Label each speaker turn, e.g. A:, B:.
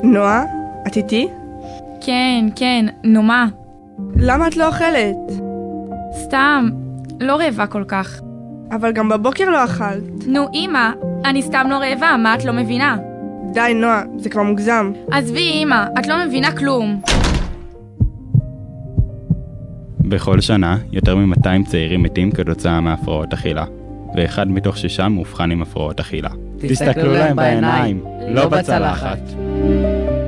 A: נועה, את איתי?
B: כן, נו מה?
A: למה את לא אוכלת?
B: סתם, לא רעבה כל כך.
A: אבל גם בבוקר לא אכלת.
B: נו אמא, אני סתם לא רעבה, מה את לא מבינה?
A: די נועה, זה כבר מוגזם.
B: עזבי אמא, את לא מבינה כלום.
C: בכל שנה, יותר מ-200 צעירים מתים כתוצאה מהפרעות אכילה, ואחד מתוך 6 מאובחן עם הפרעות אכילה. תסתכלו להם בעיניים, לא בצלחת.